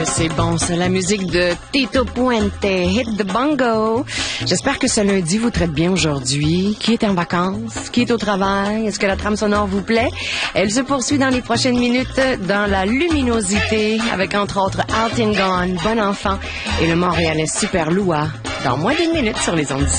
C'est bon, ça, la musique de Tito Puente, Hit the Bongo. J'espère que ce lundi vous traite bien aujourd'hui. Qui est en vacances? Qui est au travail? Est-ce que la trame sonore vous plaît? Elle se poursuit dans les prochaines minutes dans la luminosité avec entre autres Out and Gone, Bon Enfant et le Montréalais Super Loua dans moins d'une minute sur les ondes.